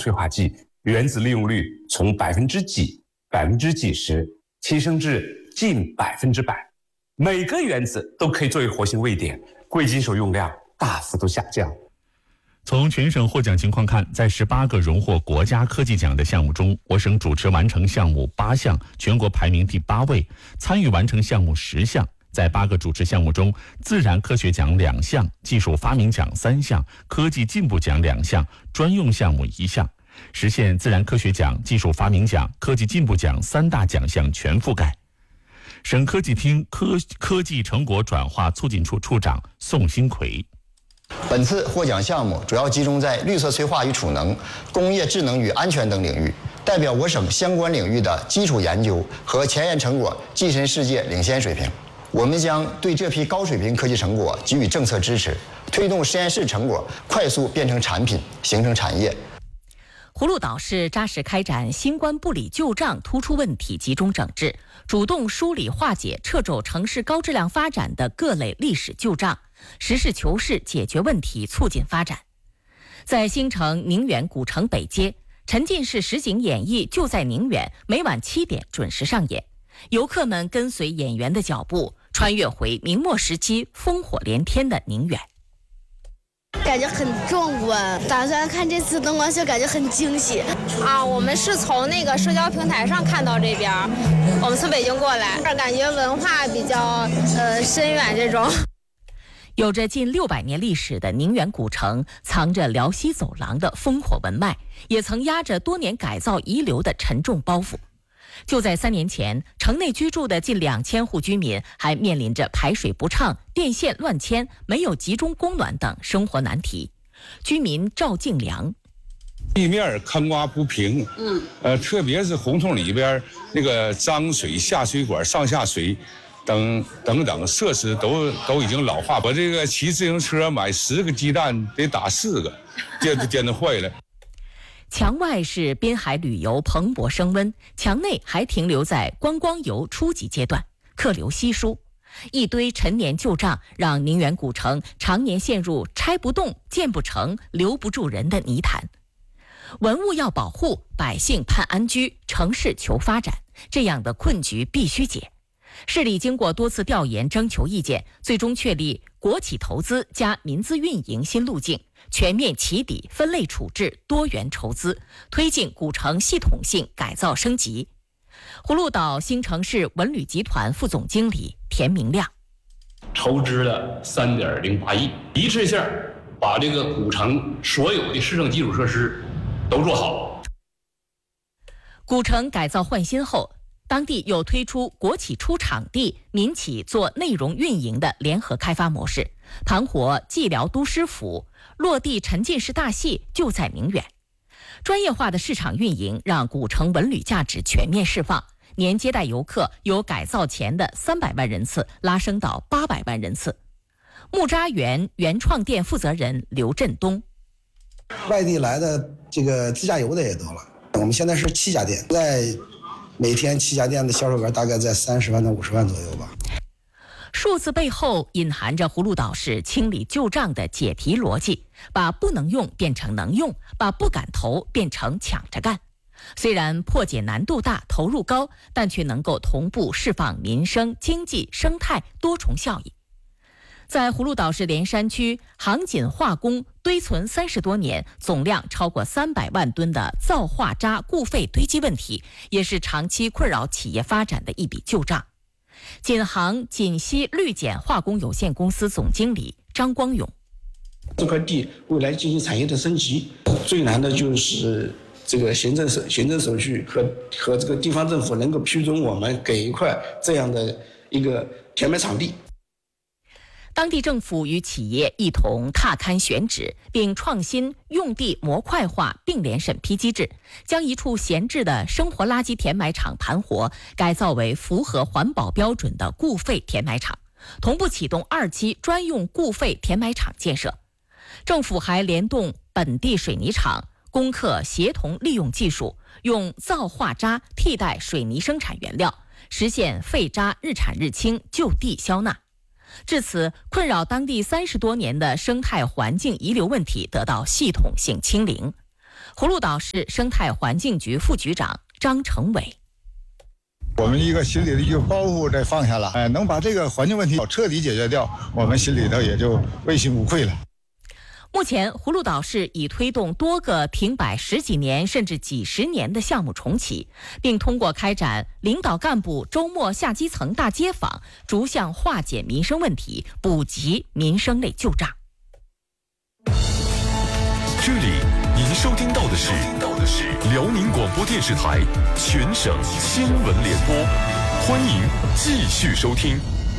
催化剂，原子利用率从几时提升至近100%，每个原子都可以作为活性位点，贵金属用量大幅度下降。 从全省获奖情况看，在18个荣获国家科技奖的项目中，我省主持完成项目8项，全国排名第8位，参与完成项目10项。在8个主持项目中，自然科学奖2项，技术发明奖3项，科技进步奖2项，专用项目1项，实现自然科学奖、技术发明奖、科技进步奖3大奖项全覆盖。省科技厅科技成果转化促进处处长宋新奎。 本次获奖项目主要集中在绿色催化与储能、工业智能与安全等领域，代表我省相关领域的基础研究和前沿成果跻身世界领先水平。我们将对这批高水平科技成果给予政策支持，推动实验室成果快速变成产品，形成产业。 葫芦岛市扎实开展新冠不理旧账突出问题集中整治，主动梳理化解掣肘城市高质量发展的各类历史旧账，实事求是解决问题，促进发展。在新城宁远古城北街，沉浸式实景演绎就在宁远，每晚7点准时上演。游客们跟随演员的脚步，穿越回明末时期烽火连天的宁远。 感觉很壮观，打算看这次灯光秀，感觉很惊喜啊！我们是从那个社交平台上看到这边，我们从北京过来，感觉文化比较深远这种。 有着近600年历史的宁远古城，藏着辽西走廊的烽火文脉，也曾压着多年改造遗留的沉重包袱。就在3年前，城内居住的近2000户居民还面临着排水不畅、电线乱牵、没有集中供暖等生活难题。居民赵敬良： 地面坑洼不平，特别是胡同里边那个脏水、下水管、上下水等设施都已经老化。我这个骑自行车买10个鸡蛋得打4个，颠得坏了。 墙外是滨海旅游蓬勃升温，墙内还停留在观光游初级阶段，客流稀疏。一堆陈年旧账让宁远古城常年陷入拆不动、建不成、留不住人的泥潭。文物要保护，百姓盼安居，城市求发展，这样的困局必须解。市里经过多次调研征求意见，最终确立国企投资加民资运营新路径，全面起底分类处置多元筹资，推进古城系统性改造升级。葫芦岛新城市文旅集团副总经理田明亮： 筹资了3.08亿，一次性把这个古城所有的市政基础设施都做好。 古城改造换新后，当地又推出国企出场地、民企做内容运营的联合开发模式，盘活蓟辽都师府，落地沉浸式大戏就在宁远。专业化的市场运营让古城文旅价值全面释放，年接待游客由改造前的300万人次拉升到800万人次。木扎园原创店负责人刘振东： 外地来的这个自驾游的也多了，我们现在是7家店，在每天7家店的销售额大概在30万到50万左右吧。 数字背后隐含着葫芦岛市清理旧账的解题逻辑，把不能用变成能用，把不敢投变成抢着干。虽然破解难度大、投入高，但却能够同步释放民生、经济、生态多重效益。在葫芦岛市莲山区，杭锦化工堆存30多年，总量超过300万吨的皂化渣固废堆积问题，也是长期困扰企业发展的一笔旧账。锦杭锦西绿碱化工有限公司总经理张光勇： 这块地未来进行产业的升级，最难的就是这个行政手续和这个地方政府能够批准我们给一块这样的一个填埋场地。 当地政府与企业一同踏勘选址，并创新用地模块化并联审批机制，将一处闲置的生活垃圾填埋场盘活，改造为符合环保标准的固废填埋场，同步启动2期专用固废填埋场建设。政府还联动本地水泥厂，攻克协同利用技术，用皂化渣替代水泥生产原料，实现废渣日产日清，就地消纳。至此，困扰当地30多年的生态环境遗留问题得到系统性清零。 葫芦岛市生态环境局副局长张成伟。 我们一个心里的一个包袱再放下了，能把这个环境问题彻底解决掉，我们心里头也就问心无愧了。 目前，葫芦岛市已推动多个停摆十几年甚至几十年的项目重启，并通过开展领导干部周末下基层大街访，逐项化解民生问题，补齐民生类旧账。 这里您收听到的是辽宁广播电视台全省新闻联播，欢迎继续收听。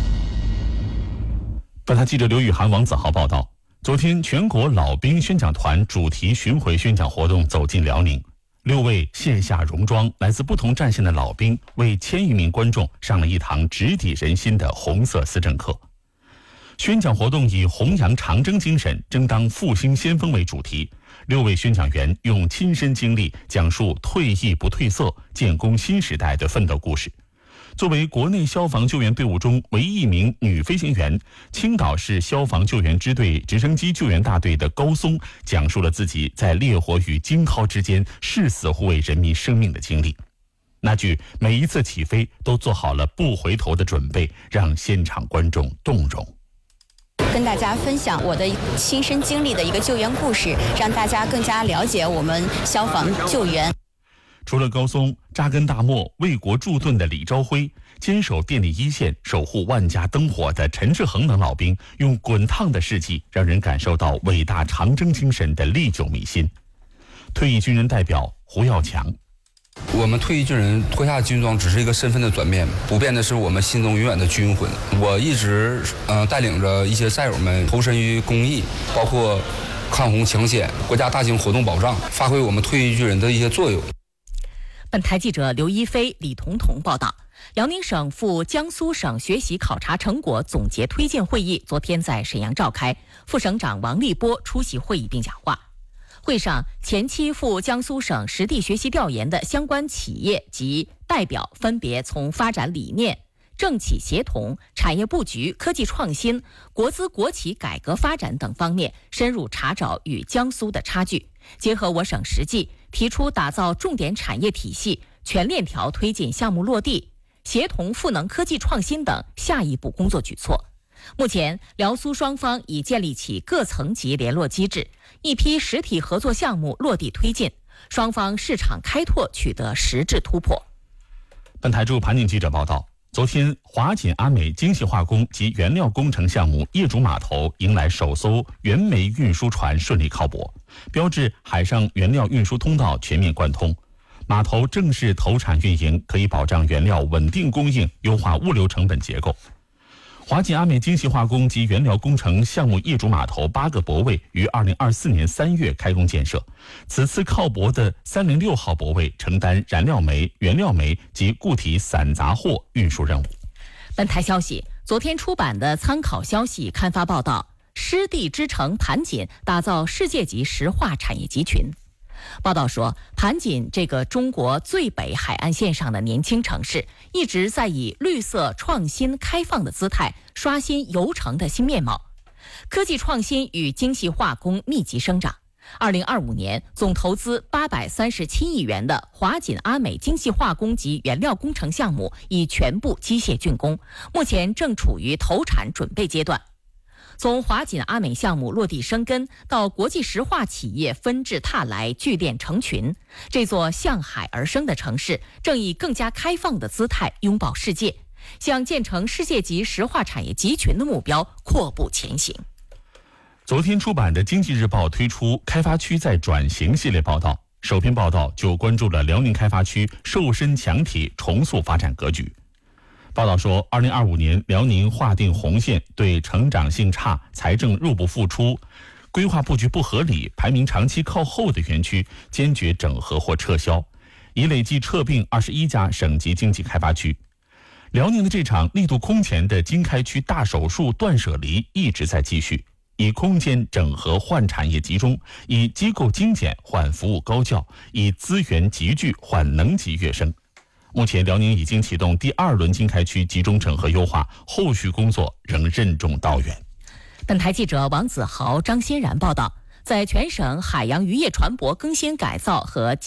本台记者刘雨涵、王子豪报道。昨天，全国老兵宣讲团主题巡回宣讲活动走进辽宁，6位卸下戎装、来自不同战线的老兵为1000余名观众上了一堂直抵人心的红色思政课。宣讲活动以弘扬长征精神、争当复兴先锋为主题，6位宣讲员用亲身经历讲述退役不褪色、建功新时代的奋斗故事。作为国内消防救援队伍中唯一一名女飞行员，青岛市消防救援支队直升机救援大队的高松讲述了自己在烈火与惊涛之间誓死护卫人民生命的经历。那句每一次起飞都做好了不回头的准备，让现场观众动容。 跟大家分享我的亲身经历的一个救援故事，让大家更加了解我们消防救援。 除了高松，扎根大漠、为国驻盾的李朝辉，坚守电力一线、守护万家灯火的陈志恒等老兵，用滚烫的事迹让人感受到伟大长征精神的历久弥新。退役军人代表胡耀强： 我们退役军人脱下军装只是一个身份的转变，不变的是我们心中永远的军魂。我一直带领着一些战友们投身于公益，包括抗洪抢险、国家大型活动保障，发挥我们退役军人的一些作用。 本台记者刘一飞、李彤彤报道，辽宁省赴江苏省学习考察成果总结推荐会议昨天在沈阳召开，副省长王立波出席会议并讲话。会上，前期赴江苏省实地学习调研的相关企业及代表分别从发展理念、政企协同、产业布局、科技创新、国资国企改革发展等方面深入查找与江苏的差距，结合我省实际，提出打造重点产业体系、全链条推进项目落地、协同赋能科技创新等下一步工作举措。目前，辽苏双方已建立起各层级联络机制，一批实体合作项目落地推进，双方市场开拓取得实质突破。 本台驻盘锦记者报道，昨天，华锦阿美精细化工及原料工程项目业主码头迎来首艘原煤运输船顺利靠泊，标志海上原料运输通道全面贯通。码头正式投产运营，可以保障原料稳定供应，优化物流成本结构。华锦阿美精细化工及原料工程项目业主码头8个泊位于2024年3月开工建设。此次靠泊的306号泊位承担燃料煤、原料煤及固体散杂货运输任务。 本台消息，昨天出版的参考消息刊发报道，湿地之城盘锦打造世界级石化产业集群。报道说，盘锦这个中国最北海岸线上的年轻城市，一直在以绿色、创新、开放的姿态刷新油城的新面貌。科技创新与精细化工密集生长。2025年，总投资837亿元的华锦阿美精细化工及原料工程项目已全部机械竣工，目前正处于投产准备阶段。从华锦阿美项目落地生根到国际石化企业纷至沓来、聚链成群，这座向海而生的城市正以更加开放的姿态拥抱世界，向建成世界级石化产业集群的目标阔步前行。 昨天出版的《经济日报》推出开发区在转型系列报道，首篇报道就关注了辽宁开发区瘦身强体重塑发展格局。报道说，2025年辽宁划定红线，对成长性差、财政入不敷出、规划布局不合理、排名长期靠后的园区坚决整合或撤销，已累计撤并21家省级经济开发区。辽宁的这场力度空前的经开区大手术断舍离一直在继续，以空间整合换产业集中，以机构精简换服务高效，以资源集聚换能级跃升。目前，辽宁已经启动第2轮经开区集中整合优化，后续工作仍任重道远。 本台记者王子豪、张欣然报道， 在全省海洋渔业船舶更新改造和